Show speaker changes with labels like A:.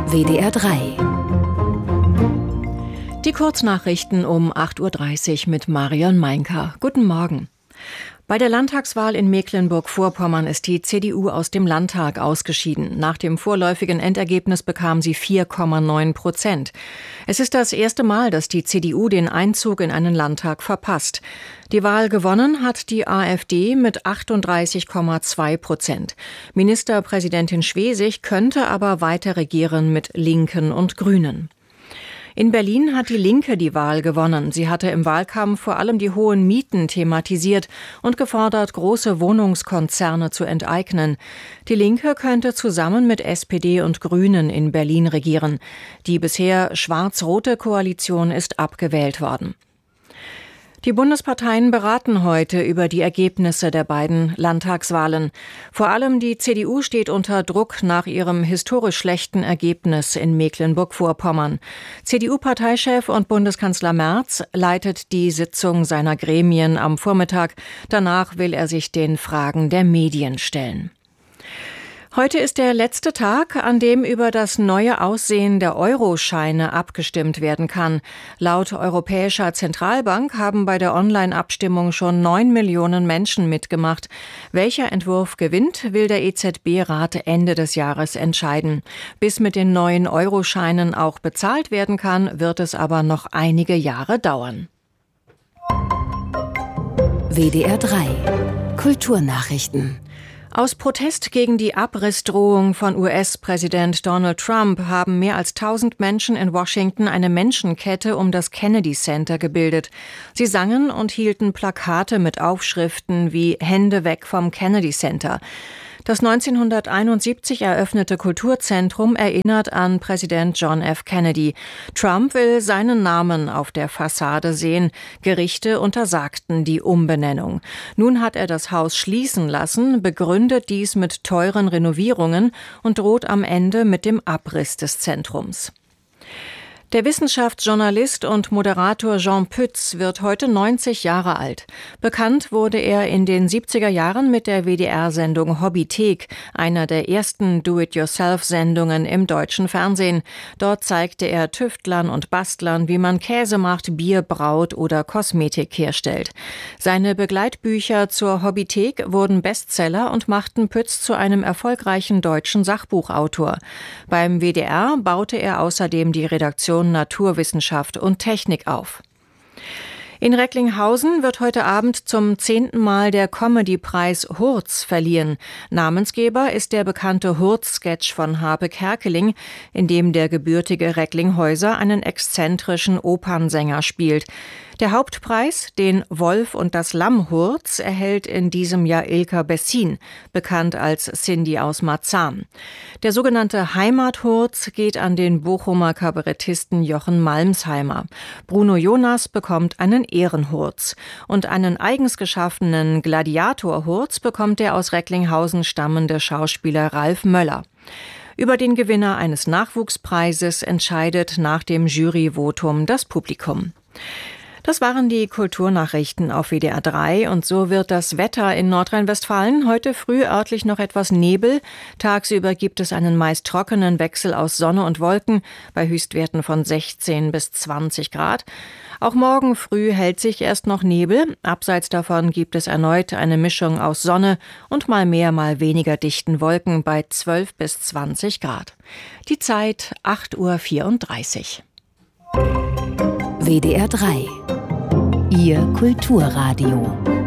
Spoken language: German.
A: WDR 3.
B: Die Kurznachrichten um 8.30 Uhr mit Marion Meinker. Guten Morgen. Bei der Landtagswahl in Mecklenburg-Vorpommern ist die CDU aus dem Landtag ausgeschieden. Nach dem vorläufigen Endergebnis bekam sie 4,9%. Es ist das erste Mal, dass die CDU den Einzug in einen Landtag verpasst. Die Wahl gewonnen hat die AfD mit 38,2%. Ministerpräsidentin Schwesig könnte aber weiter regieren mit Linken und Grünen. In Berlin hat die Linke die Wahl gewonnen. Sie hatte im Wahlkampf vor allem die hohen Mieten thematisiert und gefordert, große Wohnungskonzerne zu enteignen. Die Linke könnte zusammen mit SPD und Grünen in Berlin regieren. Die bisher schwarz-rote Koalition ist abgewählt worden. Die Bundesparteien beraten heute über die Ergebnisse der beiden Landtagswahlen. Vor allem die CDU steht unter Druck nach ihrem historisch schlechten Ergebnis in Mecklenburg-Vorpommern. CDU-Parteichef und Bundeskanzler Merz leitet die Sitzung seiner Gremien am Vormittag. Danach will er sich den Fragen der Medien stellen. Heute ist der letzte Tag, an dem über das neue Aussehen der Euroscheine abgestimmt werden kann. Laut Europäischer Zentralbank haben bei der Online-Abstimmung schon 9 Millionen Menschen mitgemacht. Welcher Entwurf gewinnt, will der EZB-Rat Ende des Jahres entscheiden. Bis mit den neuen Euroscheinen auch bezahlt werden kann, wird es aber noch einige Jahre dauern.
A: WDR 3. Kulturnachrichten.
B: Aus Protest gegen die Abrissdrohung von US-Präsident Donald Trump haben mehr als 1000 Menschen in Washington eine Menschenkette um das Kennedy Center gebildet. Sie sangen und hielten Plakate mit Aufschriften wie »Hände weg vom Kennedy Center«. Das 1971 eröffnete Kulturzentrum erinnert an Präsident John F. Kennedy. Trump will seinen Namen auf der Fassade sehen. Gerichte untersagten die Umbenennung. Nun hat er das Haus schließen lassen, begründet dies mit teuren Renovierungen und droht am Ende mit dem Abriss des Zentrums. Der Wissenschaftsjournalist und Moderator Jean Pütz wird heute 90 Jahre alt. Bekannt wurde er in den 70er Jahren mit der WDR-Sendung Hobbythek, einer der ersten Do-it-yourself-Sendungen im deutschen Fernsehen. Dort zeigte er Tüftlern und Bastlern, wie man Käse macht, Bier braut oder Kosmetik herstellt. Seine Begleitbücher zur Hobbythek wurden Bestseller und machten Pütz zu einem erfolgreichen deutschen Sachbuchautor. Beim WDR baute er außerdem die Redaktion Naturwissenschaft und Technik auf. In Recklinghausen wird heute Abend zum 10. Mal der Comedy-Preis Hurz verliehen. Namensgeber ist der bekannte Hurz-Sketch von Harpe Kerkeling, in dem der gebürtige Recklinghäuser einen exzentrischen Opernsänger spielt. Der Hauptpreis, den Wolf und das Lamm Hurz, erhält in diesem Jahr Ilka Bessin, bekannt als Cindy aus Marzahn. Der sogenannte Heimat-Hurz geht an den Bochumer Kabarettisten Jochen Malmsheimer. Bruno Jonas bekommt einen Ehrenhurz. Und einen eigens geschaffenen Gladiator-Hurz bekommt der aus Recklinghausen stammende Schauspieler Ralf Möller. Über den Gewinner eines Nachwuchspreises entscheidet nach dem Juryvotum das Publikum. Das waren die Kulturnachrichten auf WDR 3 und so wird das Wetter in Nordrhein-Westfalen heute früh örtlich noch etwas Nebel. Tagsüber gibt es einen meist trockenen Wechsel aus Sonne und Wolken bei Höchstwerten von 16 bis 20 Grad. Auch morgen früh hält sich erst noch Nebel. Abseits davon gibt es erneut eine Mischung aus Sonne und mal mehr, mal weniger dichten Wolken bei 12 bis 20 Grad. Die Zeit 8.34 Uhr.
A: WDR 3. Ihr Kulturradio.